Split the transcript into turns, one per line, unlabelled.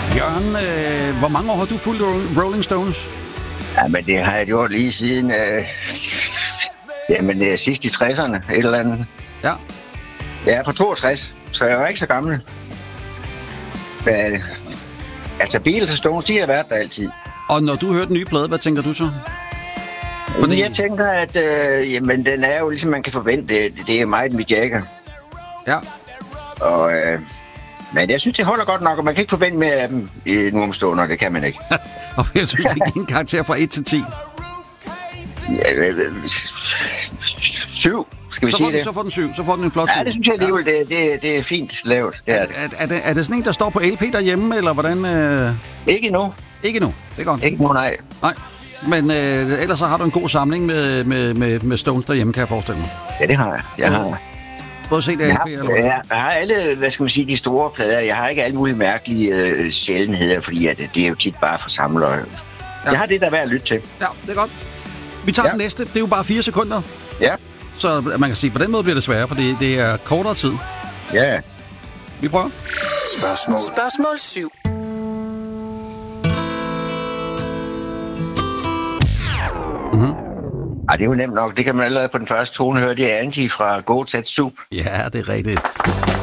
Jørgen, hvor mange år har du fulgt Rolling Stones?
Ja, men det har jeg gjort lige siden... sidst i 60'erne, et eller andet.
Ja.
Jeg er på 62, så jeg var ikke så gammel. Altså, Beatles og Stones, de har været der altid.
Og når du hører den nye plade, hvad tænker du så?
Fordi... Jeg tænker, at den er jo ligesom man kan forvente. Det er meget Mick Jagger.
Ja.
Og, men jeg synes, det holder godt nok, og man kan ikke forvente mere af dem nu om stunder. Det kan man ikke.
Og jeg synes, det giver en karakter fra 1 til 10.
Ja, 7. Skal vi sige det?
Så får den 7. Så får den en flot 7.
Ja, det synes jeg alligevel, det er fint lavet.
Er det sådan en, der står på LP derhjemme, eller hvordan?
Ikke endnu.
Ikke endnu. Det er godt.
Ikke nu, nej.
Nej. Men ellers så har du en god samling med Stones derhjemme, kan jeg forestille mig.
Ja, det har jeg. Jeg har
både set LP eller hvad?
Jeg har alle, hvad skal man sige, de store plader. Jeg har ikke alle mulige mærkelige sjældenheder, fordi det er jo tit bare for samlere. Ja. Jeg har det, der er værd at lytte til.
Ja, det er godt. Vi tager den næste. Det er jo bare 4 sekunder.
Ja.
Så man kan sige, på den måde bliver det sværere, fordi det er kortere tid.
Ja.
Vi prøver.
Spørgsmål 7.
Ej, det er jo nemt nok. Det kan man allerede på den første tone høre. Det er Angie fra Go Tat Soup.
Ja, det er rigtigt.